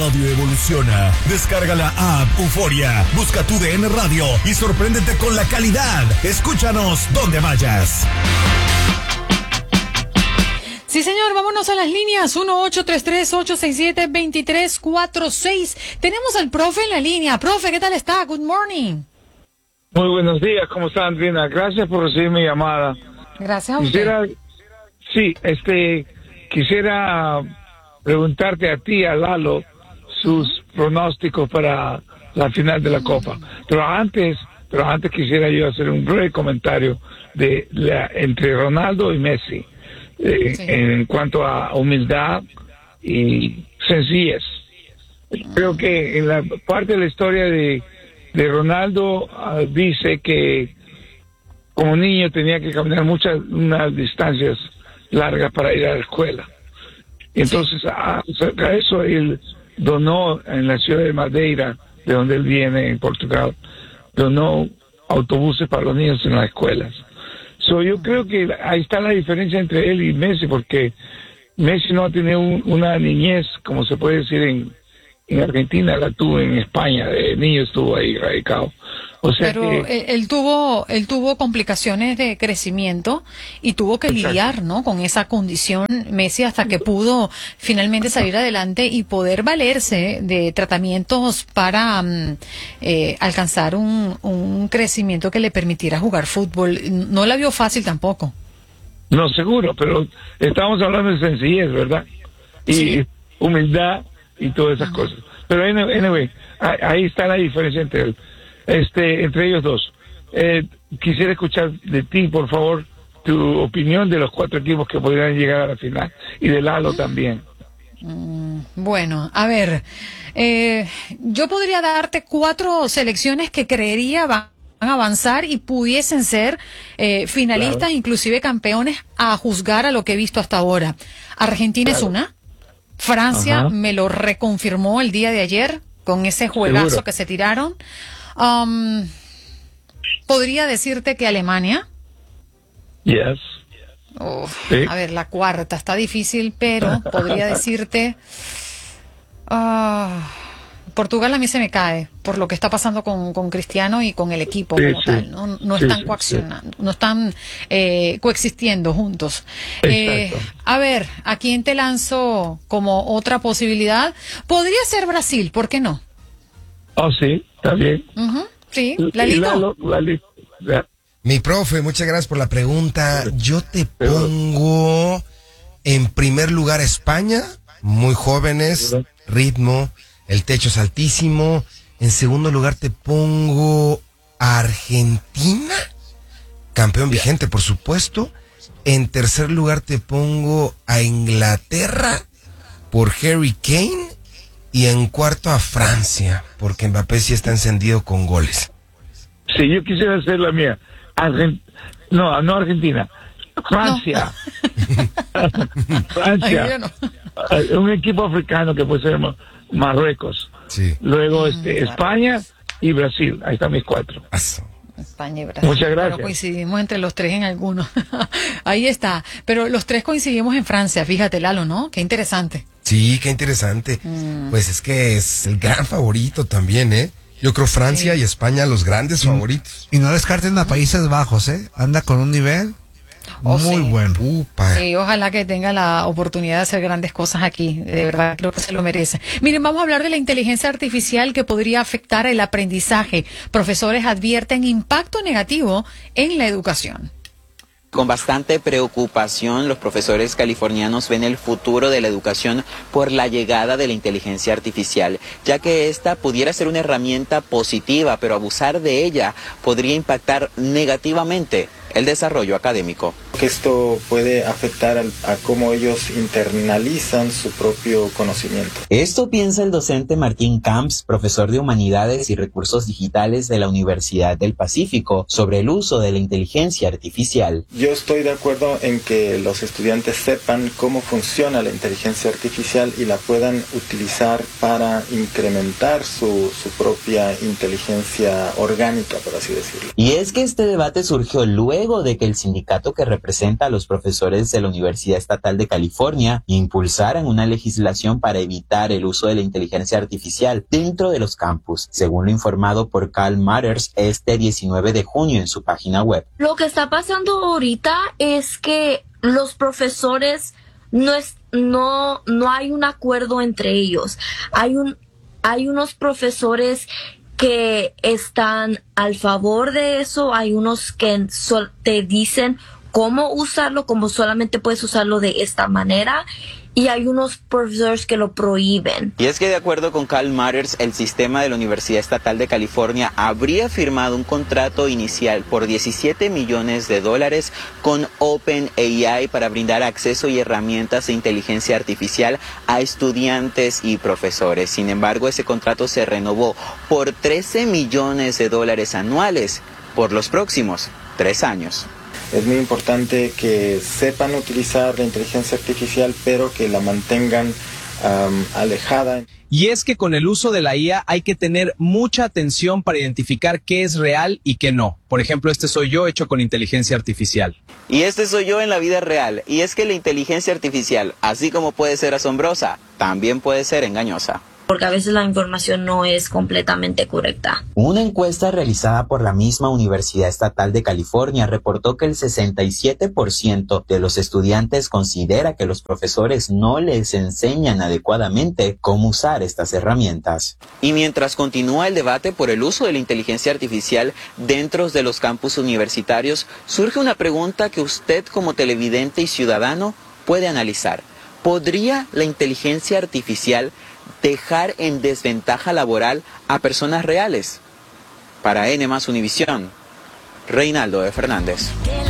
radio evoluciona. Descarga la app Euforia, busca tu DN Radio y sorpréndete con la calidad. Escúchanos donde vayas. Sí, señor, vámonos a las líneas 1-833-867-2346. Tenemos al profe en la línea. Profe, ¿qué tal está? Good morning. Muy buenos días, ¿cómo está, Andrina? Gracias por recibir mi llamada. Gracias a usted. Quisiera preguntarte a ti, a Lalo, sus pronósticos para la final de la Copa. Pero antes quisiera yo hacer un breve comentario entre Ronaldo y Messi. En cuanto a humildad y sencillez. Creo que en la parte de la historia de Ronaldo dice que como niño tenía que caminar unas distancias largas para ir a la escuela. Entonces a eso él donó en la ciudad de Madeira, de donde él viene, en Portugal, donó autobuses para los niños en las escuelas. Yo creo que ahí está la diferencia entre él y Messi, porque Messi no tiene una niñez, como se puede decir en Argentina, la tuvo en España, de niño estuvo ahí radicado. O sea, pero él tuvo complicaciones de crecimiento y tuvo que lidiar, ¿no?, con esa condición, Messi, hasta que pudo finalmente salir adelante y poder valerse de tratamientos para alcanzar un crecimiento que le permitiera jugar fútbol. No la vio fácil tampoco. No, seguro, pero estamos hablando de sencillez, ¿verdad? Y humildad y todas esas cosas. Pero anyway, ahí está la diferencia entre ellos dos. Quisiera escuchar de ti, por favor, tu opinión de los 4 equipos que podrían llegar a la final, y de Lalo también. Bueno, a ver, yo podría darte 4 selecciones que creería van a avanzar y pudiesen ser finalistas, claro, inclusive campeones, a juzgar a lo que he visto hasta ahora. Argentina, claro, es una. Francia me lo reconfirmó el día de ayer con ese juegazo, seguro, que se tiraron. Podría decirte que Alemania. Yes. Sí. A ver, la cuarta está difícil, pero podría decirte Portugal. A mí se me cae por lo que está pasando con Cristiano y con el equipo, sí, como tal. No están coaccionando, no están coexistiendo juntos. A ver, ¿a quién te lanzo como otra posibilidad? Podría ser Brasil, ¿por qué no? Oh, sí, está bien. Sí, Lalito. Mi profe, muchas gracias por la pregunta. Yo te pongo en primer lugar a España, muy jóvenes, ritmo, el techo es altísimo. En segundo lugar te pongo a Argentina, campeón vigente, por supuesto. En tercer lugar te pongo a Inglaterra por Harry Kane. Y en cuarto a Francia, porque Mbappé sí está encendido con goles. Sí, yo quisiera hacer la mía. No Argentina. Francia. No. Francia. Ay, no. Un equipo africano que puede ser Marruecos. Sí. Luego España y Brasil. Ahí están mis 4. España y Brasil. Muchas gracias. Pero coincidimos entre los 3 en algunos. Ahí está. Pero los 3 coincidimos en Francia. Fíjate, Lalo, ¿no? Qué interesante. Sí, qué interesante. Pues es que es el gran favorito también, ¿eh? Yo creo Francia y España los grandes favoritos. Y no descarten a Países Bajos, ¿eh? Anda con un nivel muy bueno. Sí, ojalá que tenga la oportunidad de hacer grandes cosas aquí. De verdad, creo que se lo merece. Miren, vamos a hablar de la inteligencia artificial que podría afectar el aprendizaje. Profesores advierten impacto negativo en la educación. Con bastante preocupación, los profesores californianos ven el futuro de la educación por la llegada de la inteligencia artificial, ya que esta pudiera ser una herramienta positiva, pero abusar de ella podría impactar negativamente el desarrollo académico. Esto puede afectar a cómo ellos internalizan su propio conocimiento. Esto piensa el docente Martín Camps, profesor de Humanidades y Recursos Digitales de la Universidad del Pacífico, sobre el uso de la inteligencia artificial. Yo estoy de acuerdo en que los estudiantes sepan cómo funciona la inteligencia artificial y la puedan utilizar para incrementar su propia inteligencia orgánica, por así decirlo. Y es que este debate surgió luego de que el sindicato que representa representa a los profesores de la Universidad Estatal de California impulsaran una legislación para evitar el uso de la inteligencia artificial dentro de los campus, según lo informado por Cal Matters este 19 de junio en su página web. Lo que está pasando ahorita es que los profesores no hay un acuerdo entre ellos. Hay unos profesores que están al favor de eso, hay unos que te dicen cómo usarlo, como solamente puedes usarlo de esta manera, y hay unos profesores que lo prohíben. Y es que de acuerdo con Cal Matters, el sistema de la Universidad Estatal de California habría firmado un contrato inicial por $17 millones con OpenAI para brindar acceso y herramientas de inteligencia artificial a estudiantes y profesores. Sin embargo, ese contrato se renovó por $13 millones anuales por los próximos 3 años. Es muy importante que sepan utilizar la inteligencia artificial, pero que la mantengan alejada. Y es que con el uso de la IA hay que tener mucha atención para identificar qué es real y qué no. Por ejemplo, este soy yo hecho con inteligencia artificial. Y este soy yo en la vida real. Y es que la inteligencia artificial, así como puede ser asombrosa, también puede ser engañosa. Porque a veces la información no es completamente correcta. Una encuesta realizada por la misma Universidad Estatal de California reportó que el 67% de los estudiantes considera que los profesores no les enseñan adecuadamente cómo usar estas herramientas. Y mientras continúa el debate por el uso de la inteligencia artificial dentro de los campus universitarios, surge una pregunta que usted como televidente y ciudadano puede analizar. ¿Podría la inteligencia artificial dejar en desventaja laboral a personas reales? Para N+ Univisión, Reinaldo de Fernández.